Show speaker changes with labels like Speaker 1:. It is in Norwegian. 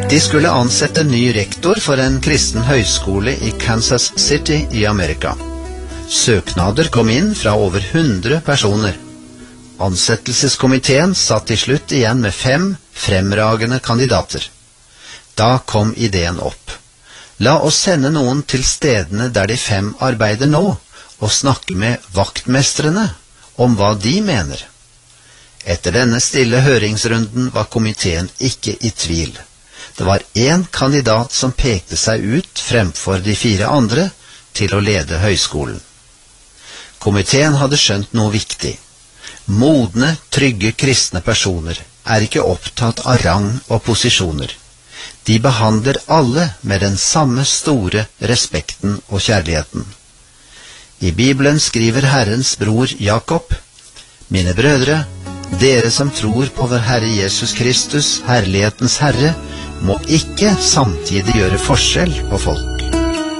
Speaker 1: De skulle ansette ny rektor for en kristen høyskole i Kansas City i Amerika. Søknader kom inn fra over 100 personer. Ansettelseskomiteen satt til slutt igjen med 5 fremragende kandidater. Da kom ideen opp. La oss sende noen til stedene der de 5 arbeider nå, og snakke med vaktmestrene om hva de mener. Etter denne stille høringsrunden var komiteen ikke i tvil. Det var en kandidat som pekte seg ut fremfor de 4 andre til å lede høyskolen. Komiteen hadde skjønt noe viktig. Modne, trygge kristne personer er ikke opptatt av rang og posisjoner. De behandler alle med den samme store respekten og kjærligheten. I Bibelen skriver Herrens bror Jakob: «Mine brødre, dere som tror på vår Herre Jesus Kristus, herlighetens Herre, må ikke samtidig gjøre forskjell på folk.